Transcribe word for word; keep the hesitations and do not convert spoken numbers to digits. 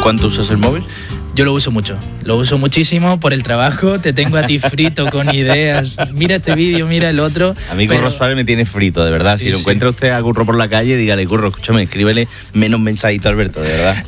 ¿Cuánto usas el móvil? Yo lo uso mucho, lo uso muchísimo por el trabajo, te tengo a ti frito con ideas, mira este vídeo, mira el otro. A mí pero... Curro Suárez me tiene frito, de verdad. Si sí, lo sí. encuentra usted a Curro por la calle, dígale, Curro, escúchame, escríbele menos mensajito a Alberto, de verdad.